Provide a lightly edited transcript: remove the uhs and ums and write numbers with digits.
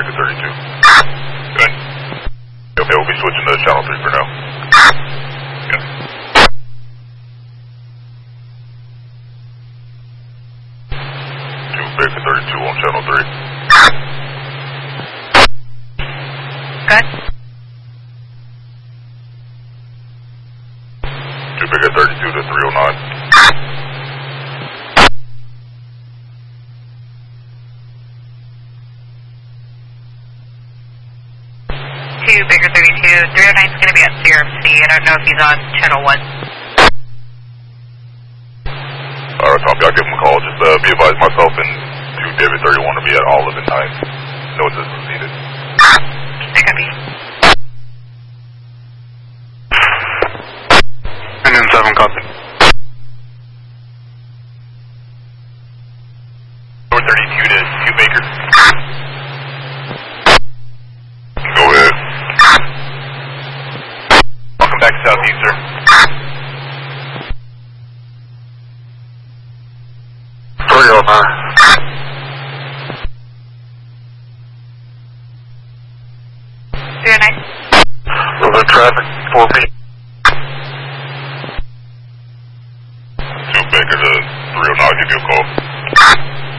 Baker 32. Good. Okay, we'll be switching to channel 3 for now. Yeah. 2 Baker 32 on channel 3. Good. 2 Baker 32 to 309. Baker 32, 309 is going to be at CRFC. I don't know if he's on channel 1. Alright, copy. I'll give him a call. Just be advised, myself and 2 David 31 to be at Olive and 9. No assistance needed. I copy. And then 7, copy. Number 32 to 2 Baker. Go ahead. Welcome back to Southeast, sir. 309. Very nice. Moving traffic, 4 feet.